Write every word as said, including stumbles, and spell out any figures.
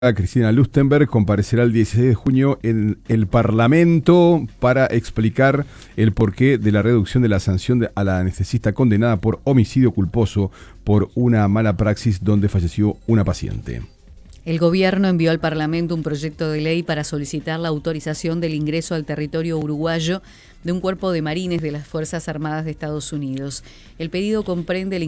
Cristina Lustenberg comparecerá el dieciséis de junio en el Parlamento para explicar el porqué de la reducción de la sanción de, a la anestesista condenada por homicidio culposo por una mala praxis donde falleció una paciente. El gobierno envió al Parlamento un proyecto de ley para solicitar la autorización del ingreso al territorio uruguayo de un cuerpo de marines de las Fuerzas Armadas de Estados Unidos. El pedido comprende el